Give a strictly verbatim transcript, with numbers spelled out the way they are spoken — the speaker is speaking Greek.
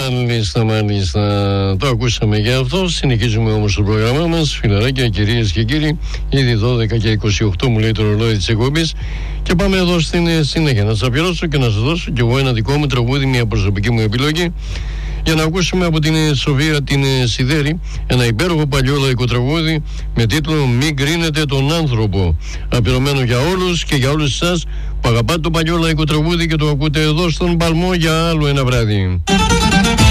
Μάλιστα, μάλιστα. Το ακούσαμε για αυτό. Συνεχίζουμε όμως το πρόγραμμά μας. Φιλαράκια, κυρίες και κύριοι. Ήδη δώδεκα και είκοσι οκτώ μου λέει το ρολόι της εκπομπής. Και πάμε εδώ στην συνέχεια. Να σας αφιερώσω και να σας δώσω κι εγώ ένα δικό μου τραγούδι, μια προσωπική μου επιλογή. Για να ακούσουμε από την Σοφία την Σιδέρη ένα υπέροχο παλιό λαϊκό τραγούδι με τίτλο «Μην κρίνετε τον άνθρωπο». Αφιερωμένο για όλους και για όλους εσάς που αγαπάτε το παλιό λαϊκό τραγούδι και το ακούτε εδώ στον Παλμό για άλλο ένα βράδυ.